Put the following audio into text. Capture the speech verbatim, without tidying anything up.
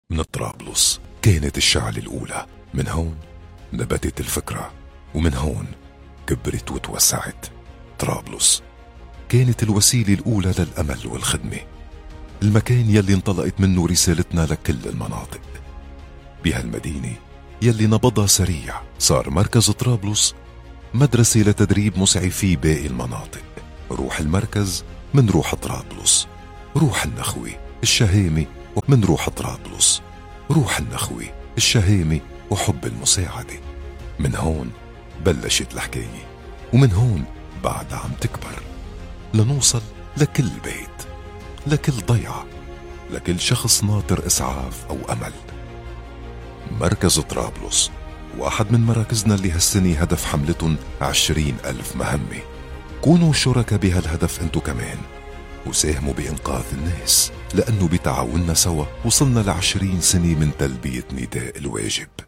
من طرابلس كانت الشعلة الأولى. من هون نبتت الفكرة، ومن هون كبرت وتوسعت. طرابلس كانت الوسيلة الأولى للأمل والخدمة، المكان يلي انطلقت منه رسالتنا لكل المناطق. بهالمدينة يلي نبضها سريع صار مركز طرابلس مدرسة لتدريب مسعفي باقي المناطق. روح المركز من روح طرابلس، روح النخوة الشهامة من روح طرابلس، روح النخوة الشهامة وحب المساعدة. من هون بلشت الحكاية، ومن هون بعد عم تكبر لنوصل لكل بيت، لكل ضيعة، لكل شخص ناطر إسعاف أو أمل. مركز طرابلس واحد من مراكزنا اللي هالسنة هدف حملتهم عشرين ألف مهمة. كونوا شركاء بهالهدف انتو كمان، وساهموا بإنقاذ الناس، لأنه بتعاوننا سوا وصلنا لعشرين سنة من تلبية نداء الواجب.